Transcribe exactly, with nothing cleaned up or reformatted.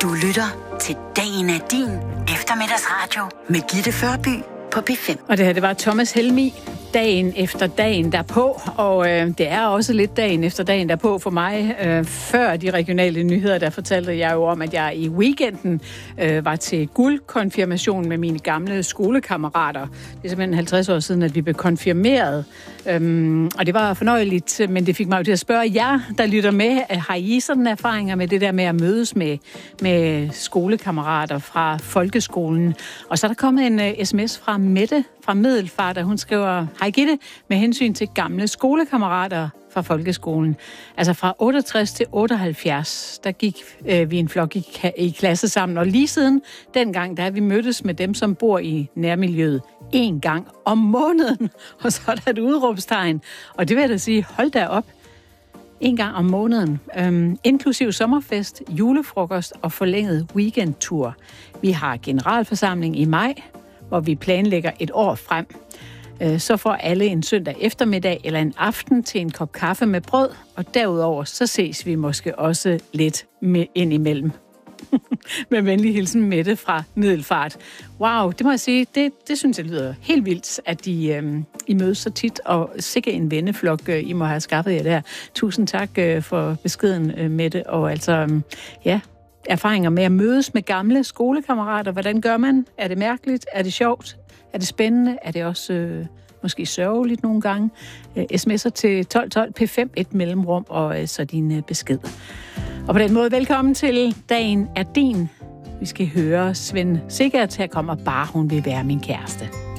Du lytter til Dagen er din eftermiddagsradio med Gitte Førby på P fem. Og det her, det var Thomas Helmig, dagen efter dagen derpå, og øh, det er også lidt dagen efter dagen derpå for mig. Øh, før de regionale nyheder, der fortalte jeg jo om, at jeg i weekenden øh, var til guldkonfirmation med mine gamle skolekammerater. Det er simpelthen halvtreds år siden, at vi blev konfirmeret, øhm, og det var fornøjeligt, men det fik mig jo til at spørge jer, der lytter med. Har I sådan erfaringer med det der med at mødes med, med skolekammerater fra folkeskolen? Og så er der kommet en uh, sms fra Mette fra Middelfart, og hun skriver: hej Gitte, med hensyn til gamle skolekammerater fra folkeskolen. Altså fra otteogtres til otteoghalvfjerds, der gik øh, vi en flok i, i klasse sammen, og lige siden dengang, der har vi mødtes med dem, som bor i nærmiljøet en gang om måneden, og så er der et udråbstegn. Og det vil jeg da sige, hold da op, en gang om måneden, øhm, inklusiv sommerfest, julefrokost og forlænget weekendtur. Vi har generalforsamling i maj, hvor vi planlægger et år frem. Så får alle en søndag eftermiddag eller en aften til en kop kaffe med brød, og derudover så ses vi måske også lidt med ind imellem. Med venlig hilsen Mette fra Middelfart. Wow, det må jeg sige, det, det synes jeg lyder helt vildt, at I, øhm, I mødes så tit, og sikkert en venneflok, øh, I må have skaffet jer der. Tusind tak øh, for beskeden, øh, Mette, og altså, øh, ja, erfaringer med at mødes med gamle skolekammerater. Hvordan gør man? Er det mærkeligt? Er det sjovt? Er det spændende? Er det også øh, måske sørgeligt nogle gange? Øh, sms'er til tolv tolv P fem, et mellemrum, og øh, så din øh, besked. Og på den måde, velkommen til Dagen er din. Vi skal høre Svend Sigert, her kommer Bare hun vil være min kæreste.